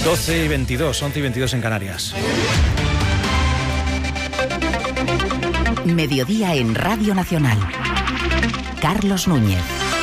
12:22, 11:22 en Canarias. Mediodía en Radio Nacional. Carlos Núñez.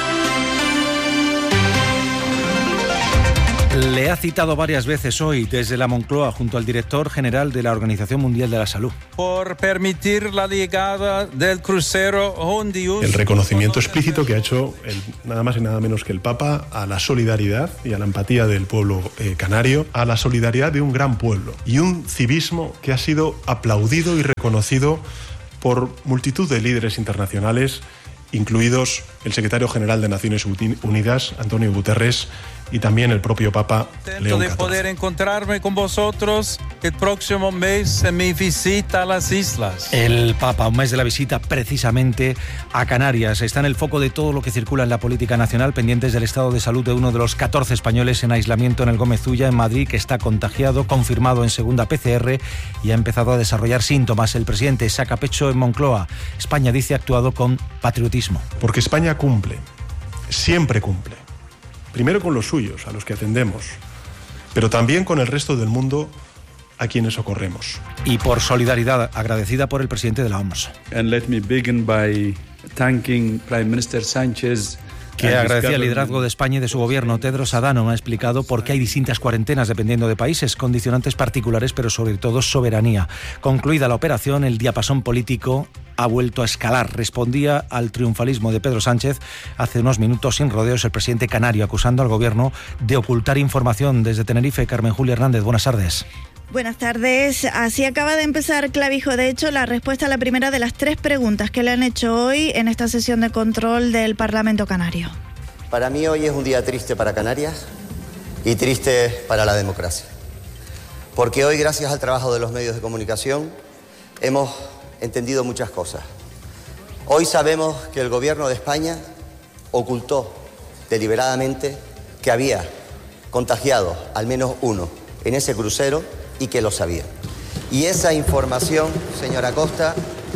Le ha citado varias veces hoy desde la Moncloa junto al director general de la Organización Mundial de la Salud. Por permitir la llegada del crucero Hondius. El reconocimiento explícito que ha hecho nada más y nada menos que el Papa a la solidaridad y a la empatía del pueblo canario, a la solidaridad de un gran pueblo y un civismo que ha sido aplaudido y reconocido por multitud de líderes internacionales, incluidos el secretario general de Naciones Unidas, Antonio Guterres, y también el propio Papa León XIV. De poder encontrarme con vosotros el próximo mes en mi visita a las islas. El Papa, un mes de la visita precisamente a Canarias. Está en el foco de todo lo que circula en la política nacional, pendientes del estado de salud de uno de los 14 españoles en aislamiento en el Gómez Ulla, en Madrid, que está contagiado, confirmado en segunda PCR y ha empezado a desarrollar síntomas. El presidente saca pecho en Moncloa. España, dice, ha actuado con patriotismo. Porque España cumple, siempre cumple. Primero con los suyos, a los que atendemos, pero también con el resto del mundo a quienes socorremos. Y por solidaridad, agradecida por el presidente de la OMS. And let me begin by thanking Prime Minister Sánchez, que agradecía el liderazgo de España y de su gobierno. Tedros Adhanom ha explicado por qué hay distintas cuarentenas dependiendo de países, condicionantes particulares, pero sobre todo soberanía. Concluida la operación, el diapasón político ha vuelto a escalar. Respondía al triunfalismo de Pedro Sánchez hace unos minutos sin rodeos el presidente canario, acusando al gobierno de ocultar información. Desde Tenerife, Carmen Julia Hernández, buenas tardes. Buenas tardes. Así acaba de empezar Clavijo. De hecho, la respuesta a la primera de las 3 preguntas que le han hecho hoy en esta sesión de control del Parlamento Canario. Para mí hoy es un día triste para Canarias y triste para la democracia. Porque hoy, gracias al trabajo de los medios de comunicación, hemos entendido muchas cosas. Hoy sabemos que el gobierno de España ocultó deliberadamente que había contagiado al menos uno en ese crucero y que lo sabía. Y esa información, señora Costa,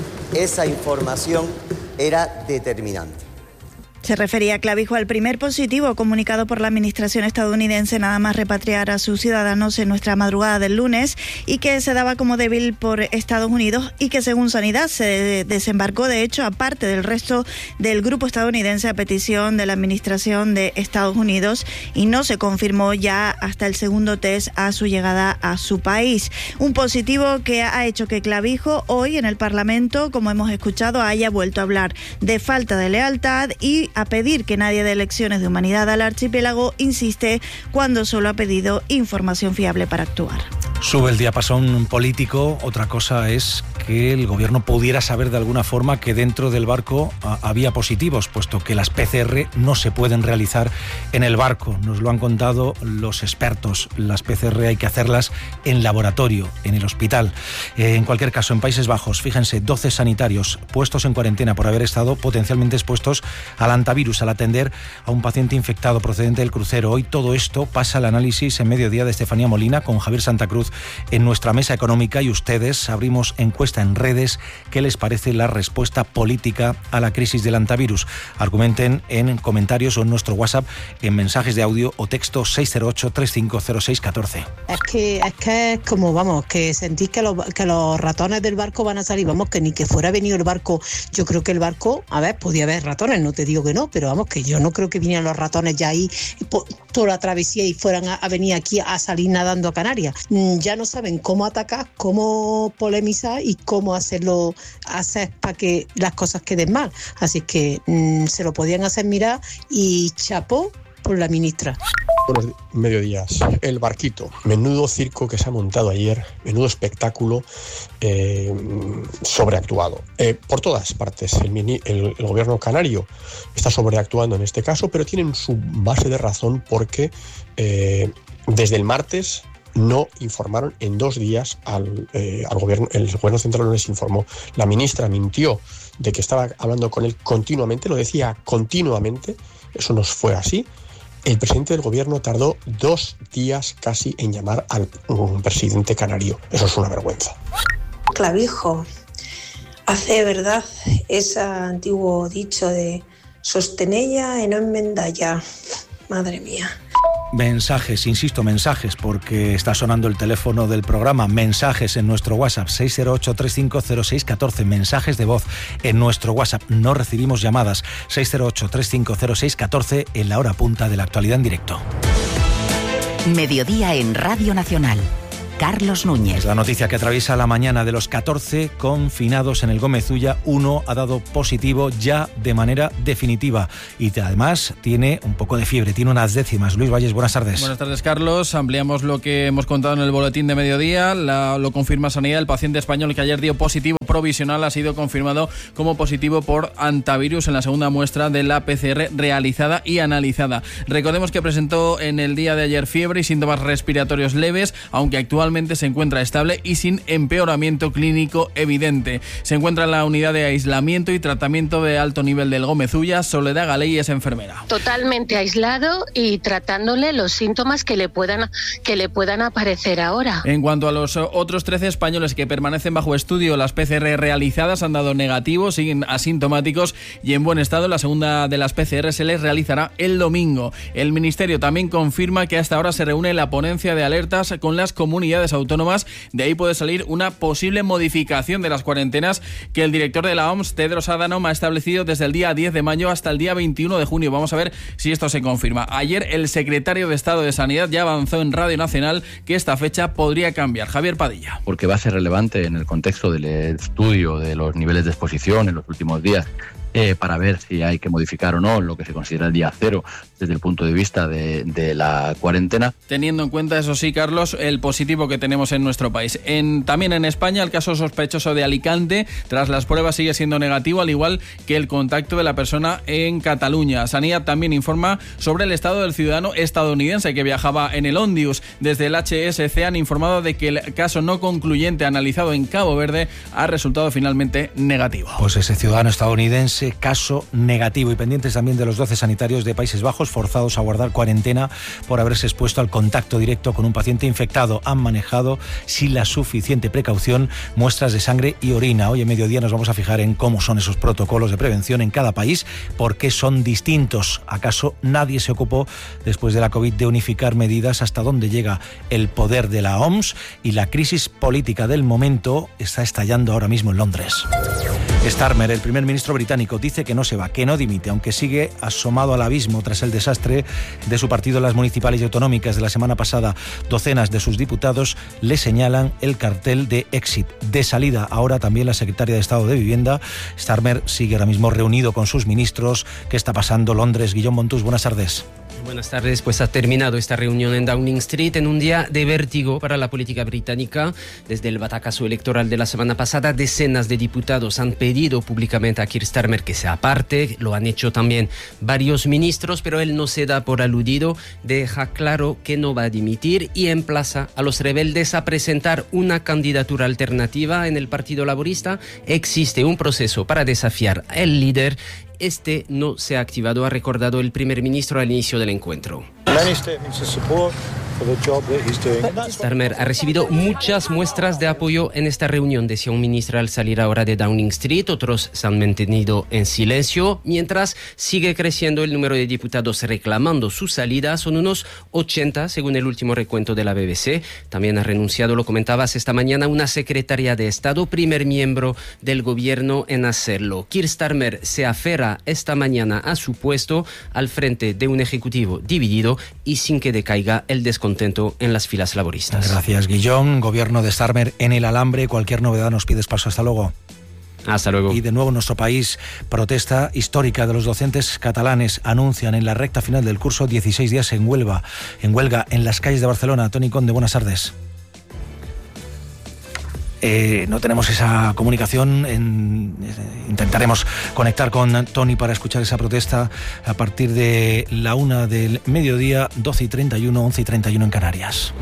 esa información era determinante. Se refería Clavijo al primer positivo comunicado por la administración estadounidense nada más repatriar a sus ciudadanos en nuestra madrugada del lunes y que se daba como débil por Estados Unidos y que según Sanidad se desembarcó de hecho aparte del resto del grupo estadounidense a petición de la administración de Estados Unidos y no se confirmó ya hasta el segundo test a su llegada a su país. Un positivo que ha hecho que Clavijo hoy en el Parlamento, como hemos escuchado, haya vuelto a hablar de falta de lealtad y a pedir que nadie dé lecciones de humanidad al archipiélago, insiste, cuando solo ha pedido información fiable para actuar. Sube el diapasón político. Otra cosa es que el gobierno pudiera saber de alguna forma que dentro del barco había positivos, puesto que las PCR no se pueden realizar en el barco. Nos lo han contado los expertos. Las PCR hay que hacerlas en laboratorio, en el hospital. En cualquier caso, en Países Bajos, fíjense, 12 sanitarios puestos en cuarentena por haber estado potencialmente expuestos al antivirus al atender a un paciente infectado procedente del crucero. Hoy todo esto pasa al análisis en Mediodía de Estefanía Molina con Javier Santa Cruz en nuestra mesa económica y ustedes abrimos encuesta en redes. ¿Qué les parece la respuesta política a la crisis del antivirus? Argumenten en comentarios o en nuestro WhatsApp en mensajes de audio o texto 608-350614. Es que como, vamos, que sentís que los ratones del barco van a salir, vamos, que ni que fuera venido el barco. Yo creo que el barco, a ver, podía haber ratones, no te digo que no, pero vamos, que yo no creo que vinieran los ratones ya ahí por toda la travesía y fueran a venir aquí a salir nadando a Canarias. Ya no saben cómo atacar, cómo polemizar y cómo hacer para que las cosas queden mal. Así que se lo podían hacer mirar y chapó por la ministra. Buenos mediodías. El barquito. Menudo circo que se ha montado ayer, menudo espectáculo sobreactuado. Por todas partes. El gobierno canario está sobreactuando en este caso, pero tienen su base de razón porque desde el martes no informaron en 2 días al gobierno. El gobierno central no les informó. La ministra mintió de que estaba hablando con él continuamente, lo decía continuamente. Eso no fue así. El presidente del gobierno tardó 2 días casi en llamar al presidente canario. Eso es una vergüenza. Clavijo hace verdad ese antiguo dicho de sostenella y no enmendalla. Madre mía. mensajes, insisto, mensajes, porque está sonando el teléfono del programa, mensajes en nuestro WhatsApp, 608-3506-14, mensajes de voz en nuestro WhatsApp, no recibimos llamadas, 608-3506-14, en la hora punta de la actualidad en directo. Mediodía en Radio Nacional. Carlos Núñez. Es la noticia que atraviesa la mañana. De los 14 confinados en el Gómez Ulla, uno ha dado positivo ya de manera definitiva y además tiene un poco de fiebre, tiene unas décimas. Luis Valles, buenas tardes. Buenas tardes, Carlos. Ampliamos lo que hemos contado en el boletín de mediodía. Lo confirma Sanidad. El paciente español que ayer dio positivo provisional ha sido confirmado como positivo por hantavirus en la segunda muestra de la PCR realizada y analizada. Recordemos que presentó en el día de ayer fiebre y síntomas respiratorios leves, aunque actualmente se encuentra estable y sin empeoramiento clínico evidente. Se encuentra en la unidad de aislamiento y tratamiento de alto nivel del Gómez Ulla. Soledad Galey es enfermera. Totalmente aislado y tratándole los síntomas que le puedan aparecer ahora. En cuanto a los otros 13 españoles que permanecen bajo estudio, las PCR realizadas han dado negativos, siguen asintomáticos y en buen estado. La segunda de las PCR se les realizará el domingo. El Ministerio también confirma que hasta ahora se reúne la ponencia de alertas con las comunidades autónomas. De ahí puede salir una posible modificación de las cuarentenas que el director de la OMS, Tedros Adhanom, ha establecido desde el día 10 de mayo hasta el día 21 de junio. Vamos a ver si esto se confirma. Ayer el secretario de Estado de Sanidad ya avanzó en Radio Nacional que esta fecha podría cambiar. Javier Padilla. Porque va a ser relevante en el contexto del estudio de los niveles de exposición en los últimos días. Para ver si hay que modificar o no lo que se considera el día cero desde el punto de vista de la cuarentena. Teniendo en cuenta, eso sí, Carlos, el positivo que tenemos en nuestro país. También en España, el caso sospechoso de Alicante, tras las pruebas, sigue siendo negativo, al igual que el contacto de la persona en Cataluña. Sanidad también informa sobre el estado del ciudadano estadounidense que viajaba en el Ondius. Desde el HSC han informado de que el caso no concluyente analizado en Cabo Verde ha resultado finalmente negativo. Pues ese ciudadano estadounidense, caso negativo, y pendientes también de los 12 sanitarios de Países Bajos forzados a guardar cuarentena por haberse expuesto al contacto directo con un paciente infectado. Han manejado sin la suficiente precaución muestras de sangre y orina. Hoy en mediodía nos vamos a fijar en cómo son esos protocolos de prevención en cada país, por qué son distintos. ¿Acaso nadie se ocupó después de la COVID de unificar medidas? ¿Hasta dónde llega el poder de la OMS? Y la crisis política del momento está estallando ahora mismo en Londres. Starmer, el primer ministro británico, dice que no se va, que no dimite, aunque sigue asomado al abismo tras el desastre de su partido en las municipales y autonómicas de la semana pasada. Docenas de sus diputados le señalan el cartel de exit, de salida. Ahora también la secretaria de Estado de Vivienda. Starmer sigue ahora mismo reunido con sus ministros. ¿Qué está pasando? Londres, Guillón Montús, buenas tardes. Buenas tardes, pues ha terminado esta reunión en Downing Street en un día de vértigo para la política británica. Desde el batacazo electoral de la semana pasada, decenas de diputados han pedido públicamente a Keir Starmer que se aparte. Lo han hecho también varios ministros, pero él no se da por aludido, deja claro que no va a dimitir y emplaza a los rebeldes a presentar una candidatura alternativa en el Partido Laborista. Existe un proceso para desafiar al líder. Este no se ha activado, ha recordado el primer ministro al inicio del encuentro. Starmer ha recibido muchas muestras de apoyo en esta reunión, decía un ministro al salir ahora de Downing Street. Otros se han mantenido en silencio, mientras sigue creciendo el número de diputados reclamando su salida. Son unos 80, según el último recuento de la BBC. También ha renunciado, lo comentabas esta mañana, una secretaria de Estado, primer miembro del gobierno en hacerlo. Keir Starmer se aferra esta mañana a su puesto al frente de un ejecutivo dividido y sin que decaiga el descontento en las filas laboristas. Gracias, Guillón. Gobierno de Starmer en el alambre. Cualquier novedad nos pides paso. Hasta luego. Hasta luego. Y de nuevo en nuestro país, protesta histórica de los docentes catalanes. Anuncian en la recta final del curso 16 días en huelga en las calles de Barcelona. Toni Conde, buenas tardes. No tenemos esa comunicación. Intentaremos conectar con Toni para escuchar esa protesta a partir de la 1 del mediodía, 12:31, 11:31 en Canarias.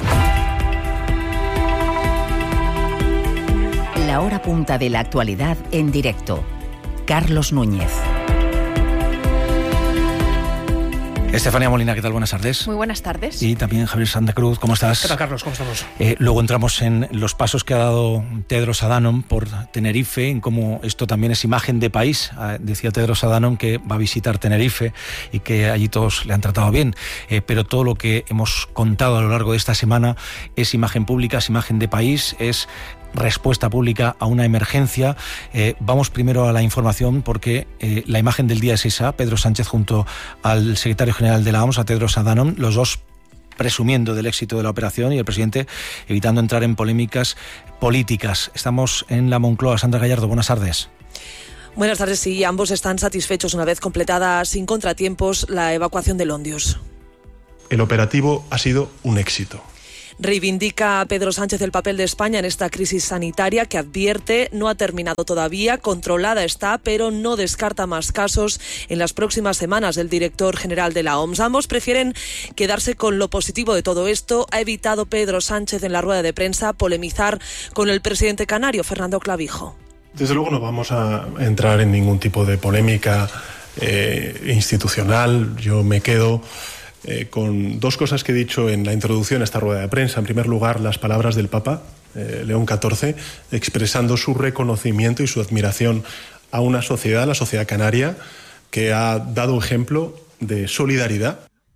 La hora punta de la actualidad en directo. Carlos Núñez. Estefanía Molina, ¿qué tal? Buenas tardes. Muy buenas tardes. Y también Javier Santa Cruz, ¿cómo estás? ¿Qué tal, Carlos? ¿Cómo estamos? Luego entramos en los pasos que ha dado Tedros Adhanom por Tenerife, en cómo esto también es imagen de país. Decía Tedros Adhanom que va a visitar Tenerife y que allí todos le han tratado bien. Pero todo lo que hemos contado a lo largo de esta semana es imagen pública, es imagen de país, es respuesta pública a una emergencia. Vamos primero a la información porque la imagen del día es esa. Pedro Sánchez junto al secretario general de la OMS, a Tedros Adhanom, los dos presumiendo del éxito de la operación y el presidente evitando entrar en polémicas políticas. Estamos en la Moncloa. Sandra Gallardo, buenas tardes. Buenas tardes, sí, ambos están satisfechos una vez completada sin contratiempos la evacuación de Londios. El operativo ha sido un éxito. Reivindica Pedro Sánchez el papel de España en esta crisis sanitaria que advierte no ha terminado todavía, controlada está, pero no descarta más casos en las próximas semanas. El director general de la OMS. Ambos prefieren quedarse con lo positivo de todo esto. Ha evitado Pedro Sánchez en la rueda de prensa polemizar con el presidente canario, Fernando Clavijo. Desde luego no vamos a entrar en ningún tipo de polémica institucional. Yo me quedo con dos cosas que he dicho en la introducción a esta rueda de prensa. En primer lugar, las palabras del Papa, León XIV, expresando su reconocimiento y su admiración a una sociedad, la sociedad canaria, que ha dado ejemplo de solidaridad.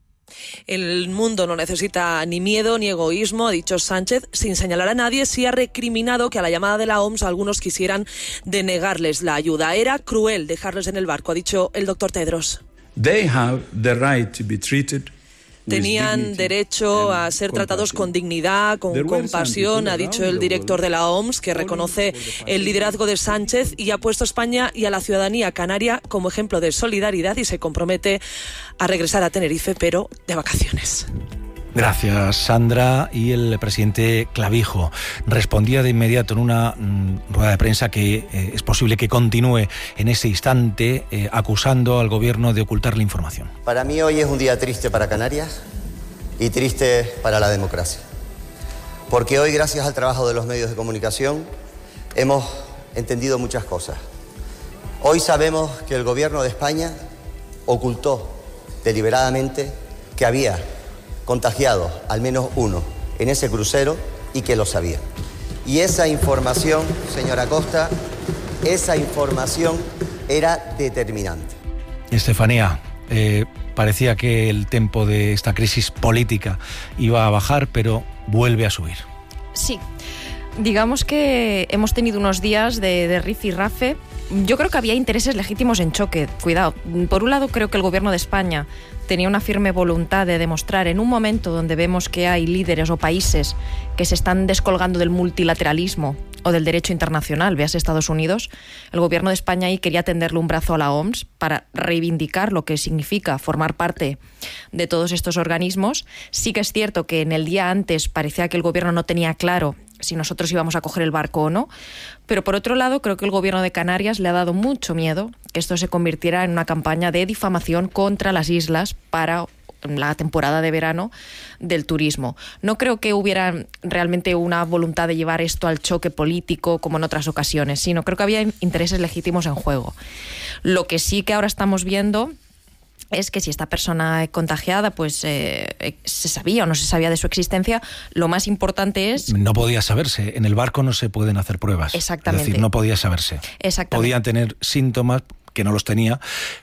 El mundo no necesita ni miedo ni egoísmo, ha dicho Sánchez, sin señalar a nadie. Sí ha recriminado que a la llamada de la OMS algunos quisieran denegarles la ayuda. Era cruel dejarles en el barco, ha dicho el doctor Tedros. They have the right to be treated. Tenían derecho a ser tratados con dignidad, con compasión, ha dicho el director de la OMS, que reconoce el liderazgo de Sánchez y ha puesto a España y a la ciudadanía canaria como ejemplo de solidaridad y se compromete a regresar a Tenerife, pero de vacaciones. Gracias, Sandra. Y el presidente Clavijo respondía de inmediato en una rueda de prensa que es posible que continúe en ese instante acusando al gobierno de ocultar la información. Para mí hoy es un día triste para Canarias y triste para la democracia. Porque hoy, gracias al trabajo de los medios de comunicación, hemos entendido muchas cosas. Hoy sabemos que el gobierno de España ocultó deliberadamente que había contagiado al menos uno en ese crucero y que lo sabía. Y esa información, señora Costa, esa información era determinante. Estefanía, parecía que el tempo de esta crisis política iba a bajar, pero vuelve a subir. Sí, digamos que hemos tenido unos días de rifirrafe. Yo creo que había intereses legítimos en choque. Cuidado, por un lado creo que el gobierno de España tenía una firme voluntad de demostrar, en un momento donde vemos que hay líderes o países que se están descolgando del multilateralismo o del derecho internacional, véase Estados Unidos, el gobierno de España ahí quería tenderle un brazo a la OMS para reivindicar lo que significa formar parte de todos estos organismos. Sí que es cierto que en el día antes parecía que el gobierno no tenía claro si nosotros íbamos a coger el barco o no, pero por otro lado creo que el gobierno de Canarias le ha dado mucho miedo que esto se convirtiera en una campaña de difamación contra las islas para la temporada de verano del turismo. No creo que hubiera realmente una voluntad de llevar esto al choque político como en otras ocasiones, sino creo que había intereses legítimos en juego. Lo que sí que ahora estamos viendo es que si esta persona contagiada pues se sabía o no se sabía de su existencia, lo más importante es... No podía saberse, en el barco no se pueden hacer pruebas. Exactamente. Es decir, no podía saberse. Exactamente. Podían tener síntomas que no los tenía,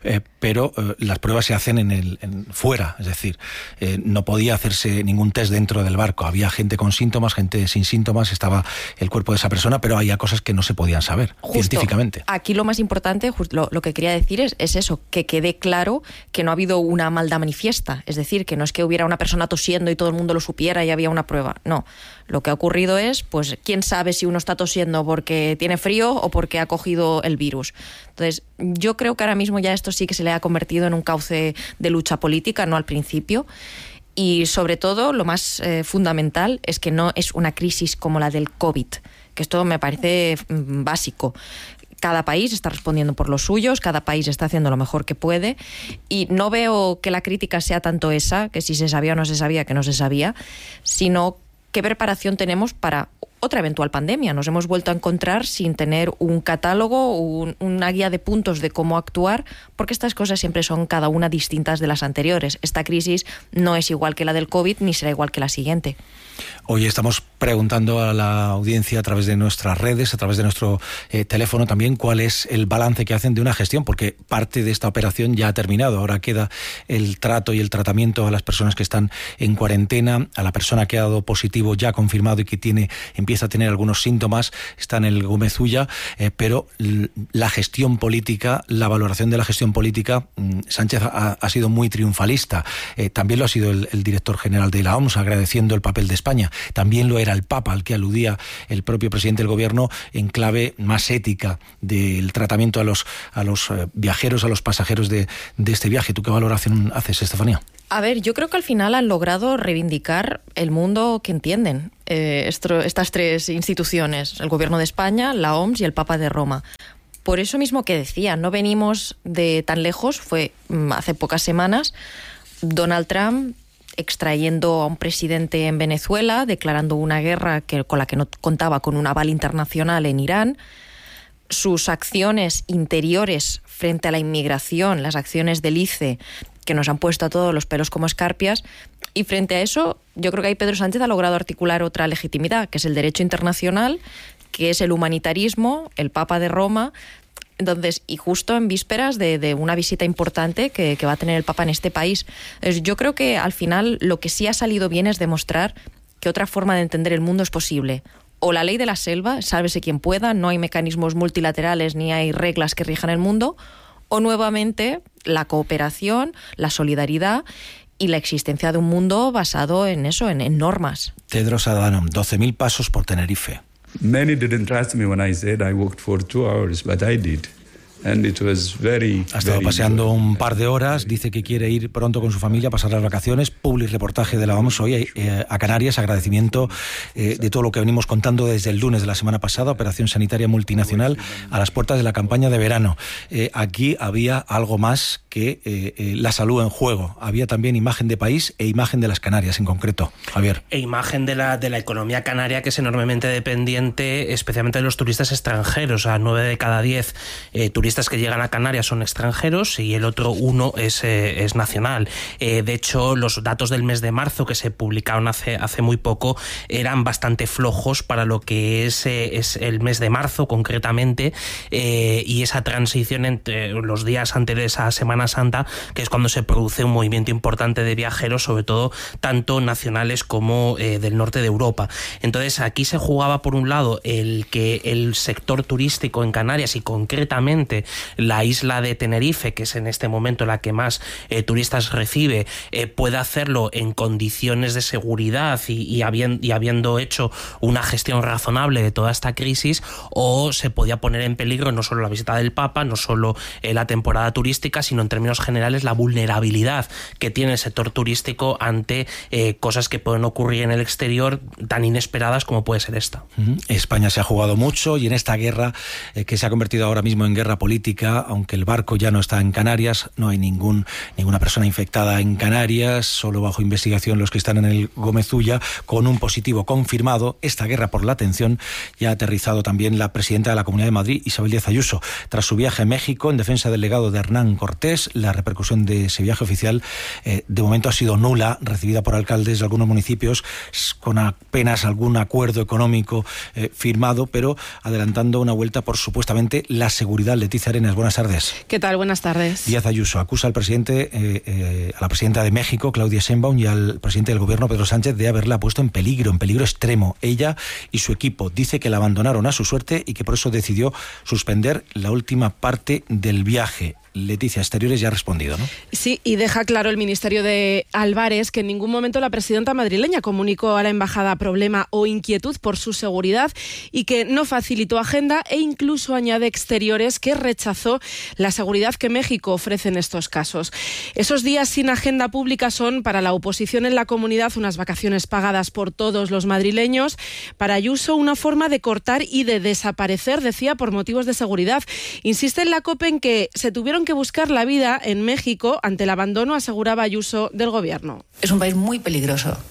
pero las pruebas se hacen fuera, es decir, no podía hacerse ningún test dentro del barco. Había gente con síntomas, gente sin síntomas, estaba el cuerpo de esa persona, pero había cosas que no se podían saber científicamente. Aquí lo más importante, lo que quería decir es eso, que quede claro que no ha habido una maldad manifiesta, es decir, que no es que hubiera una persona tosiendo y todo el mundo lo supiera y había una prueba, no. Lo que ha ocurrido es, pues, quién sabe si uno está tosiendo porque tiene frío o porque ha cogido el virus. Entonces, yo creo que ahora mismo ya esto sí que se le ha convertido en un cauce de lucha política, no al principio. Y sobre todo, lo más fundamental es que no es una crisis como la del COVID, que esto me parece básico. Cada país está respondiendo por los suyos, cada país está haciendo lo mejor que puede y no veo que la crítica sea tanto esa, que si se sabía o no se sabía, que no se sabía, sino qué preparación tenemos para otra eventual pandemia. Nos hemos vuelto a encontrar sin tener un catálogo, una guía de puntos de cómo actuar, porque estas cosas siempre son cada una distintas de las anteriores. Esta crisis no es igual que la del COVID ni será igual que la siguiente. Hoy estamos preguntando a la audiencia a través de nuestras redes, a través de nuestro teléfono también, cuál es el balance que hacen de una gestión, porque parte de esta operación ya ha terminado. Ahora queda el trato y el tratamiento a las personas que están en cuarentena, a la persona que ha dado positivo ya confirmado y que empieza a tener algunos síntomas, está en el Gómez Ulla, pero la gestión política, la valoración de la gestión política, Sánchez ha sido muy triunfalista. También lo ha sido el director general de la OMS, agradeciendo el papel de España. También lo era el Papa, al que aludía el propio presidente del Gobierno, en clave más ética del tratamiento a los viajeros, a los pasajeros de este viaje. ¿Tú qué valoración haces, Estefanía? A ver, yo creo que al final han logrado reivindicar el mundo que entienden estas tres instituciones, el Gobierno de España, la OMS y el Papa de Roma. Por eso mismo que decía, no venimos de tan lejos, fue hace pocas semanas, Donald Trump extrayendo a un presidente en Venezuela, declarando una guerra con la que no contaba con un aval internacional en Irán, sus acciones interiores frente a la inmigración, las acciones del ICE, que nos han puesto a todos los pelos como escarpias, y frente a eso yo creo que ahí Pedro Sánchez ha logrado articular otra legitimidad, que es el derecho internacional, que es el humanitarismo, el Papa de Roma. Entonces, y justo en vísperas de una visita importante que va a tener el Papa en este país. Yo creo que al final lo que sí ha salido bien es demostrar que otra forma de entender el mundo es posible. O la ley de la selva, sálvese quien pueda, no hay mecanismos multilaterales ni hay reglas que rijan el mundo, o nuevamente la cooperación, la solidaridad y la existencia de un mundo basado en eso, en normas. Tedros Adhanom, 12.000 pasos por Tenerife. Many didn't trust me when I said I walked for 2 hours, but I did. And it was very, ha estado paseando un par de horas, dice que quiere ir pronto con su familia a pasar las vacaciones. Reportaje de la OMS hoy a Canarias, agradecimiento de todo lo que venimos contando desde el lunes de la semana pasada, operación sanitaria multinacional a las puertas de la campaña de verano. Aquí había algo más que la salud en juego, había también imagen de país e imagen de las Canarias en concreto, Javier. E imagen de la economía canaria, que es enormemente dependiente, especialmente de los turistas extranjeros. A 9 de cada 10 turistas que llegan a Canarias son extranjeros y el otro 1 es nacional. De hecho, los datos del mes de marzo que se publicaron hace muy poco eran bastante flojos para lo que es el mes de marzo concretamente, y esa transición entre los días anteriores a Semana Santa, que es cuando se produce un movimiento importante de viajeros, sobre todo tanto nacionales como del norte de Europa. Entonces aquí se jugaba por un lado el que el sector turístico en Canarias y concretamente la isla de Tenerife, que es en este momento la que más turistas recibe, pueda hacerlo en condiciones de seguridad y habiendo hecho una gestión razonable de toda esta crisis, o se podía poner en peligro no solo la visita del Papa, no solo la temporada turística, sino en términos generales la vulnerabilidad que tiene el sector turístico ante cosas que pueden ocurrir en el exterior tan inesperadas como puede ser esta. España se ha jugado mucho y en esta guerra que se ha convertido ahora mismo en guerra política, aunque el barco ya no está en Canarias, no hay ninguna persona infectada en Canarias, solo bajo investigación los que están en el Gómez Ulla, con un positivo confirmado. Esta guerra por la atención ya ha aterrizado también la presidenta de la Comunidad de Madrid, Isabel Díaz Ayuso, tras su viaje a México en defensa del legado de Hernán Cortés. La repercusión de ese viaje oficial de momento ha sido nula, recibida por alcaldes de algunos municipios con apenas algún acuerdo económico firmado, pero adelantando una vuelta por supuestamente la seguridad. Leticia Arenas, buenas tardes. ¿Qué tal? Buenas tardes. Díaz Ayuso acusa al presidente, a la presidenta de México, Claudia Sheinbaum, y al presidente del gobierno, Pedro Sánchez, de haberla puesto en peligro extremo. Ella y su equipo. Dice que la abandonaron a su suerte y que por eso decidió suspender la última parte del viaje. Leticia, Exteriores ya ha respondido, ¿no? Sí, y deja claro el Ministerio de Álvarez que en ningún momento la presidenta madrileña comunicó a la embajada problema o inquietud por su seguridad y que no facilitó agenda, e incluso añade Exteriores que rechazó la seguridad que México ofrece en estos casos. Esos días sin agenda pública son para la oposición en la comunidad unas vacaciones pagadas por todos los madrileños. Para Ayuso, una forma de cortar y de desaparecer, decía, por motivos de seguridad. Insiste en la COPE en que se tuvieron que buscar la vida en México ante el abandono, aseguraba Ayuso, del gobierno. Es un país muy peligroso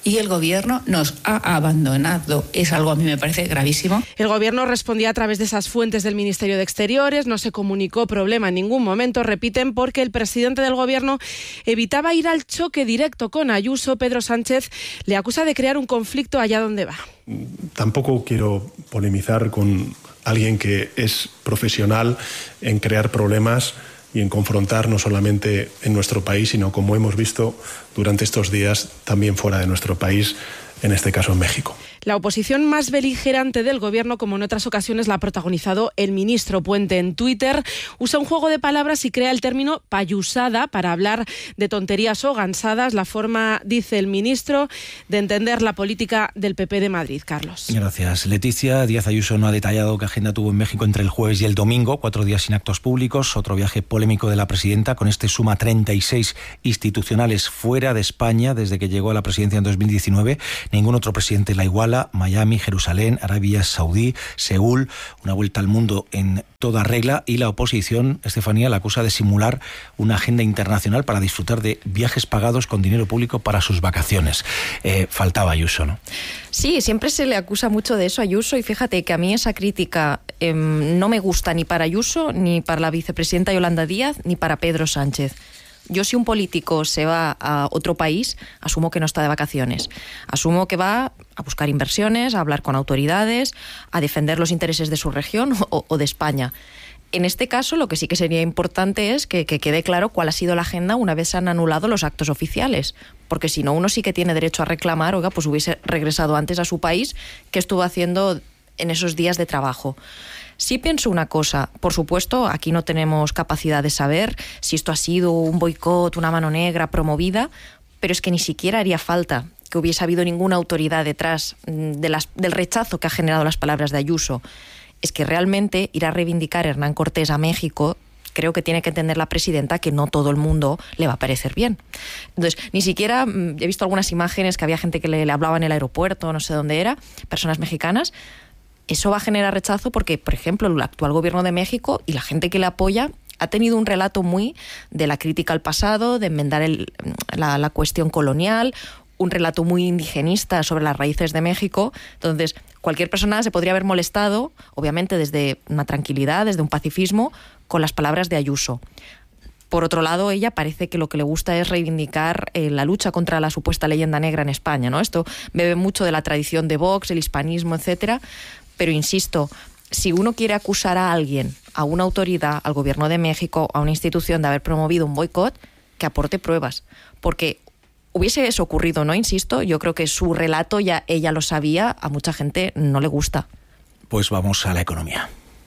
y el gobierno nos ha abandonado. Es algo, a mí me parece gravísimo. El gobierno respondía a través de esas fuentes del Ministerio de Exteriores, no se comunicó problema en ningún momento, repiten, porque el presidente del gobierno evitaba ir al choque directo con Ayuso. Pedro Sánchez le acusa de crear un conflicto allá donde va. Tampoco quiero polemizar con alguien que es profesional en crear problemas y en confrontar no solamente en nuestro país, sino, como hemos visto durante estos días, también fuera de nuestro país, en este caso en México. La oposición más beligerante del gobierno, como en otras ocasiones la ha protagonizado el ministro Puente en Twitter, usa un juego de palabras y crea el término payusada para hablar de tonterías o gansadas, la forma, dice el ministro, de entender la política del PP de Madrid. Carlos. Gracias, Leticia. Díaz Ayuso no ha detallado qué agenda tuvo en México entre el jueves y el domingo, 4 días sin actos públicos, otro viaje polémico de la presidenta, con este suma 36 institucionales fuera de España desde que llegó a la presidencia en 2019. Ningún otro presidente la iguala. Miami, Jerusalén, Arabia Saudí, Seúl, una vuelta al mundo en toda regla, y la oposición, Estefanía, la acusa de simular una agenda internacional para disfrutar de viajes pagados con dinero público para sus vacaciones. Faltaba Ayuso, ¿no? Sí, siempre se le acusa mucho de eso a Ayuso, y fíjate que a mí esa crítica no me gusta ni para Ayuso, ni para la vicepresidenta Yolanda Díaz, ni para Pedro Sánchez. Yo, si un político se va a otro país, asumo que no está de vacaciones. Asumo que va a buscar inversiones, a hablar con autoridades, a defender los intereses de su región o de España. En este caso, lo que sí que sería importante es que quede claro cuál ha sido la agenda una vez se han anulado los actos oficiales. Porque si no, uno sí que tiene derecho a reclamar, oiga, pues hubiese regresado antes a su país, ¿qué estuvo haciendo en esos días de trabajo? Sí pienso una cosa, por supuesto, aquí no tenemos capacidad de saber si esto ha sido un boicot, una mano negra promovida, pero es que ni siquiera haría falta que hubiese habido ninguna autoridad detrás del rechazo que ha generado las palabras de Ayuso. Es que realmente ir a reivindicar a Hernán Cortés a México, creo que tiene que entender la presidenta que no todo el mundo le va a parecer bien. Entonces, ni siquiera, he visto algunas imágenes que había gente que le hablaba en el aeropuerto, no sé dónde era, personas mexicanas. Eso va a generar rechazo porque, por ejemplo, el actual gobierno de México y la gente que le apoya ha tenido un relato muy de la crítica al pasado, de enmendar la cuestión colonial, un relato muy indigenista sobre las raíces de México. Entonces, cualquier persona se podría haber molestado, obviamente desde una tranquilidad, desde un pacifismo, con las palabras de Ayuso. Por otro lado, ella parece que lo que le gusta es reivindicar la lucha contra la supuesta leyenda negra en España, ¿no? Esto bebe mucho de la tradición de Vox, el hispanismo, etcétera. Pero insisto, si uno quiere acusar a alguien, a una autoridad, al gobierno de México, a una institución de haber promovido un boicot, que aporte pruebas. Porque hubiese eso ocurrido, ¿no? Insisto, yo creo que su relato ya ella lo sabía, a mucha gente no le gusta. Pues vamos a la economía.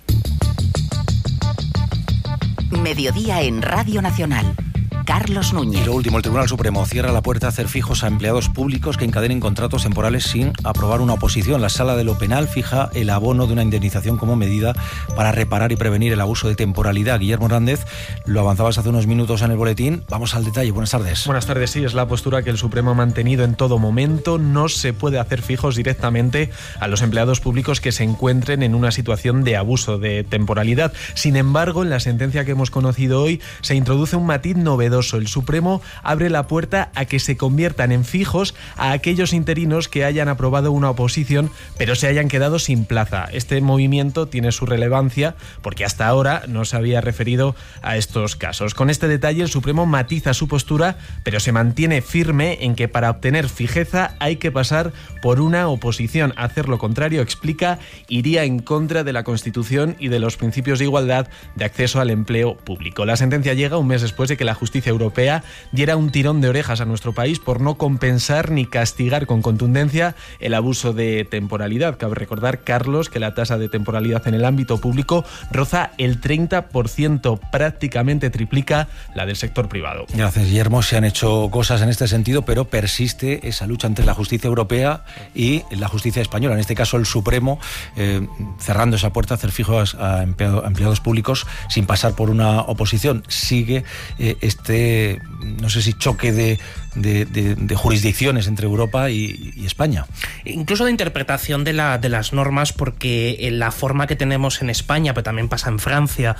Mediodía en Radio Nacional. Carlos Núñez. Y lo último, el Tribunal Supremo cierra la puerta a hacer fijos a empleados públicos que encadenen contratos temporales sin aprobar una oposición. La Sala de lo Penal fija el abono de una indemnización como medida para reparar y prevenir el abuso de temporalidad. Guillermo Hernández, lo avanzabas hace unos minutos en el boletín. Vamos al detalle. Buenas tardes. Buenas tardes. Sí, es la postura que el Supremo ha mantenido en todo momento. No se puede hacer fijos directamente a los empleados públicos que se encuentren en una situación de abuso de temporalidad. Sin embargo, en la sentencia que hemos conocido hoy se introduce un matiz novedoso. El Supremo abre la puerta a que se conviertan en fijos a aquellos interinos que hayan aprobado una oposición pero se hayan quedado sin plaza. Este movimiento tiene su relevancia porque hasta ahora no se había referido a estos casos. Con este detalle el Supremo matiza su postura, pero se mantiene firme en que para obtener fijeza hay que pasar por una oposición. Hacer lo contrario, explica, iría en contra de la Constitución y de los principios de igualdad de acceso al empleo público. La sentencia llega un mes después de que la justicia europea diera un tirón de orejas a nuestro país por no compensar ni castigar con contundencia el abuso de temporalidad. Cabe recordar, Carlos, que la tasa de temporalidad en el ámbito público roza el 30%, prácticamente triplica la del sector privado. Gracias, Guillermo. Se han hecho cosas en este sentido, pero persiste esa lucha entre la justicia europea y la justicia española. En este caso, el Supremo, cerrando esa puerta a hacer fijos a empleados públicos sin pasar por una oposición. Sigue no sé si choque de jurisdicciones entre Europa y España. Incluso de interpretación de las normas, porque la forma que tenemos en España, pero también pasa en Francia,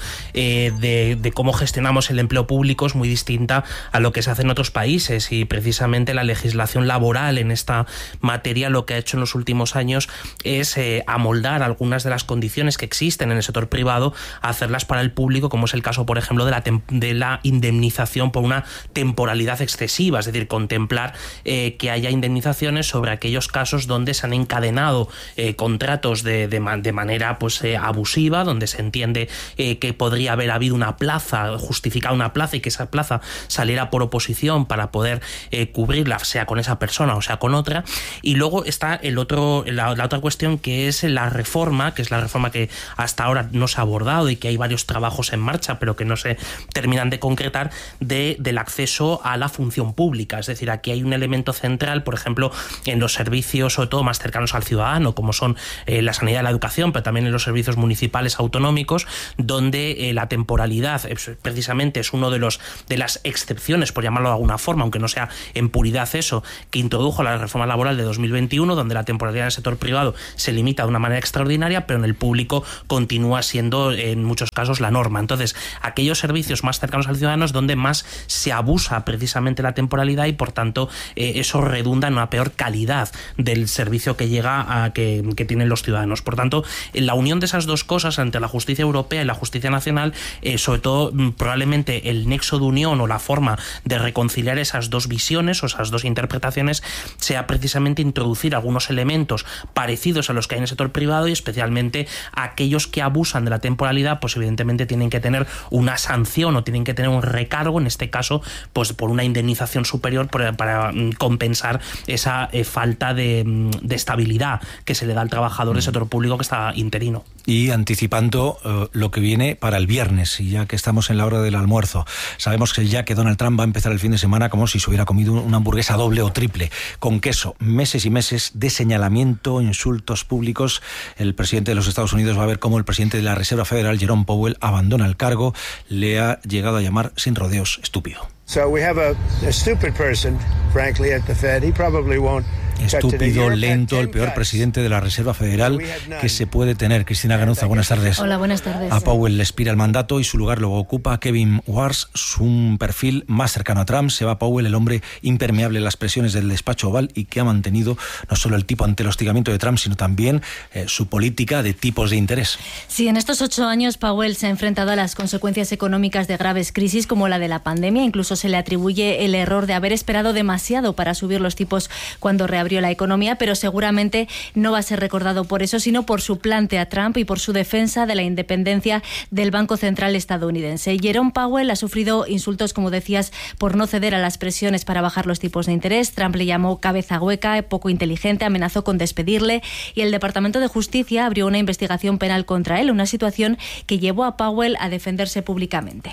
de cómo gestionamos el empleo público es muy distinta a lo que se hace en otros países, y precisamente la legislación laboral en esta materia lo que ha hecho en los últimos años es amoldar algunas de las condiciones que existen en el sector privado, a hacerlas para el público, como es el caso, por ejemplo, de la indemnización por una temporalidad excesiva, es decir, contemplar que haya indemnizaciones sobre aquellos casos donde se han encadenado contratos de manera abusiva, donde se entiende que podría haber habido una plaza, justificar una plaza, y que esa plaza saliera por oposición para poder cubrirla, sea con esa persona o sea con otra. Y luego está la otra cuestión, que es la reforma, que es la reforma que hasta ahora no se ha abordado y que hay varios trabajos en marcha pero que no se terminan de concretar, del acceso a la función pública. Es decir, aquí hay un elemento central, por ejemplo, en los servicios sobre todo más cercanos al ciudadano, como son la sanidad y la educación, pero también en los servicios municipales autonómicos, donde la temporalidad precisamente es uno de las excepciones, por llamarlo de alguna forma, aunque no sea en puridad eso, que introdujo la reforma laboral de 2021, donde la temporalidad en el sector privado se limita de una manera extraordinaria, pero en el público continúa siendo en muchos casos la norma. Entonces, aquellos servicios más cercanos al ciudadano es donde más se abusa precisamente la temporalidad, y por tanto eso redunda en una peor calidad del servicio que llega que tienen los ciudadanos. Por tanto, la unión de esas dos cosas entre la justicia europea y la justicia nacional, sobre todo probablemente el nexo de unión o la forma de reconciliar esas dos visiones o esas dos interpretaciones, sea precisamente introducir algunos elementos parecidos a los que hay en el sector privado, y especialmente aquellos que abusan de la temporalidad, pues evidentemente tienen que tener una sanción o tienen que tener un recargo, en este caso pues por una indemnización superior para compensar esa falta de estabilidad que se le da al trabajador del sector público que está interino. Y anticipando lo que viene para el viernes, y ya que estamos en la hora del almuerzo, sabemos que ya que Donald Trump va a empezar el fin de semana como si se hubiera comido una hamburguesa doble o triple, con queso, meses y meses de señalamiento, insultos públicos. El presidente de los Estados Unidos va a ver cómo el presidente de la Reserva Federal, Jerome Powell, abandona el cargo. Le ha llegado a llamar sin rodeos estúpido. So we have a stupid person, frankly, at the Fed. He probably won't. Estúpido, lento, el peor presidente de la Reserva Federal que se puede tener. Cristina Ganuza, buenas tardes. Hola, buenas tardes. A Powell le expira el mandato y su lugar lo ocupa Kevin Warsh, un perfil más cercano a Trump. Se va Powell, el hombre impermeable a las presiones del despacho oval y que ha mantenido no solo el tipo ante el hostigamiento de Trump, sino también su política de tipos de interés. Sí, en estos 8 años Powell se ha enfrentado a las consecuencias económicas de graves crisis como la de la pandemia. Incluso se le atribuye el error de haber esperado demasiado para subir los tipos cuando reabrió la economía, pero seguramente no va a ser recordado por eso, sino por su plante a Trump y por su defensa de la independencia del Banco Central estadounidense. Jerome Powell ha sufrido insultos, como decías, por no ceder a las presiones para bajar los tipos de interés. Trump le llamó cabeza hueca, poco inteligente, amenazó con despedirle, y el Departamento de Justicia abrió una investigación penal contra él, una situación que llevó a Powell a defenderse públicamente.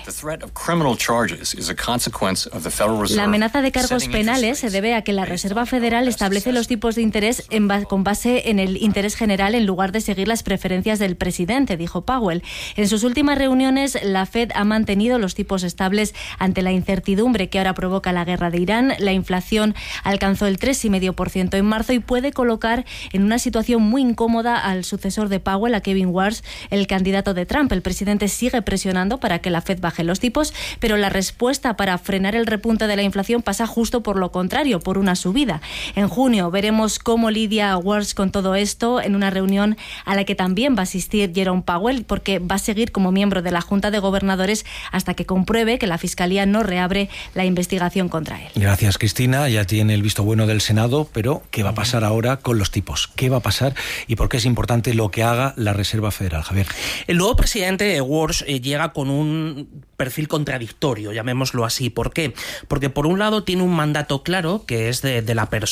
La amenaza de cargos penales se debe a que la Reserva Federal establece los tipos de interés con base en el interés general en lugar de seguir las preferencias del presidente, dijo Powell. En sus últimas reuniones, la Fed ha mantenido los tipos estables ante la incertidumbre que ahora provoca la guerra de Irán. La inflación alcanzó el 3,5% en marzo y puede colocar en una situación muy incómoda al sucesor de Powell, a Kevin Warsh, el candidato de Trump. El presidente sigue presionando para que la Fed baje los tipos, pero la respuesta para frenar el repunte de la inflación pasa justo por lo contrario, por una subida. En junio veremos cómo lidia Warsh con todo esto en una reunión a la que también va a asistir Jerome Powell, porque va a seguir como miembro de la Junta de Gobernadores hasta que compruebe que la Fiscalía no reabre la investigación contra él. Gracias, Cristina. Ya tiene el visto bueno del Senado, pero ¿qué va a pasar ahora con los tipos? ¿Qué va a pasar y por qué es importante lo que haga la Reserva Federal? Javier. El nuevo presidente Warsh llega con un perfil contradictorio, llamémoslo así. ¿Por qué? Porque por un lado tiene un mandato claro, que es de la persona que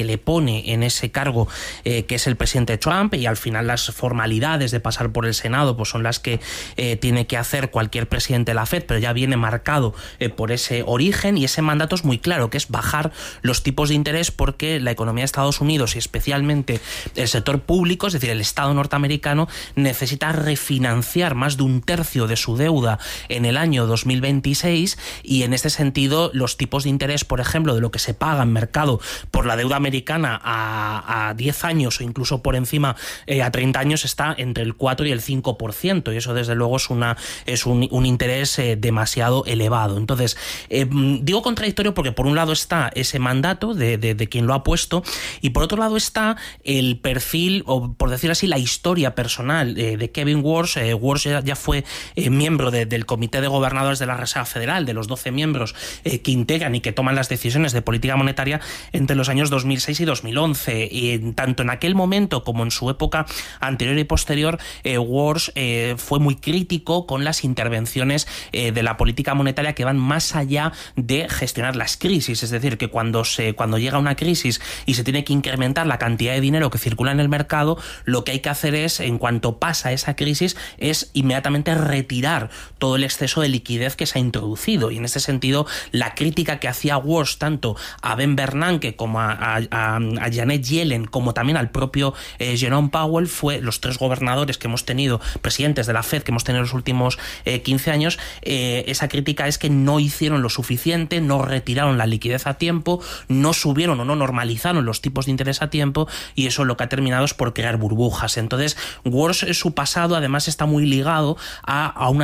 le pone en ese cargo que es el presidente Trump, y al final las formalidades de pasar por el Senado pues son las que tiene que hacer cualquier presidente de la Fed, pero ya viene marcado por ese origen, y ese mandato es muy claro, que es bajar los tipos de interés, porque la economía de Estados Unidos y especialmente el sector público, es decir, el Estado norteamericano, necesita refinanciar más de un tercio de su deuda en el año 2026, y en este sentido los tipos de interés, por ejemplo, de lo que se paga en mercado por la deuda americana a 10 años o incluso por encima a 30 años está entre el 4 y el 5%, y eso desde luego es un interés demasiado elevado. Entonces, digo contradictorio porque por un lado está ese mandato de quien lo ha puesto, y por otro lado está el perfil, o por decir así, la historia personal de Kevin Warsh. Warsh ya fue miembro del Comité de Gobernadores de la Reserva Federal, de los 12 miembros que integran y que toman las decisiones de política monetaria entre los años 2006 y 2011. Y tanto en aquel momento como en su época anterior y posterior, Warsh fue muy crítico con las intervenciones de la política monetaria que van más allá de gestionar las crisis. Es decir, que cuando llega una crisis y se tiene que incrementar la cantidad de dinero que circula en el mercado, lo que hay que hacer es, en cuanto pasa esa crisis, es inmediatamente retirar todo el exceso de liquidez que se ha introducido. Y en este sentido, la crítica que hacía Warsh tanto a Ben Bernanke como a Janet Yellen, como también al propio Jerome Powell, fue los tres gobernadores que hemos tenido, presidentes de la Fed que hemos tenido en los últimos 15 años, esa crítica es que no hicieron lo suficiente, no retiraron la liquidez a tiempo, no subieron o no normalizaron los tipos de interés a tiempo, y eso lo que ha terminado es por crear burbujas. Entonces, Warsh, su pasado además está muy ligado a una